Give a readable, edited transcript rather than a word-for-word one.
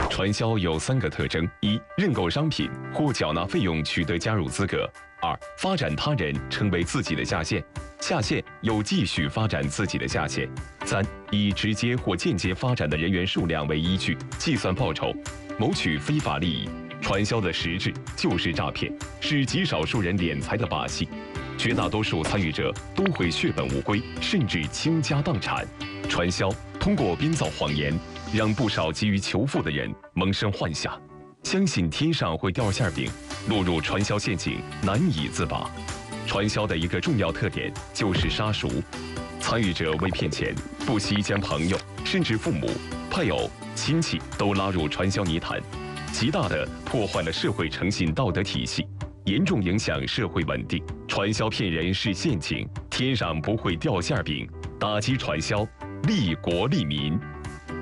传销有3个特征：一、认购商品或缴纳费用取得加入资格；二、发展他人成为自己的下线，下线又继续发展自己的下线；三、以直接或间接发展的人员数量为依据计算报酬，谋取非法利益。传销的实质就是诈骗，是极少数人敛财的把戏。绝大多数参与者都会血本无归，甚至倾家荡产。传销通过编造谎言，让不少急于求富的人萌生幻想，相信天上会掉馅饼，落入传销陷阱难以自拔。传销的一个重要特点就是杀熟，参与者为骗钱，不惜将朋友甚至父母、配偶、亲戚都拉入传销泥潭，极大地破坏了社会诚信道德体系，严重影响社会稳定。传销骗人是陷阱，天上不会掉馅饼。打击传销，利国利民。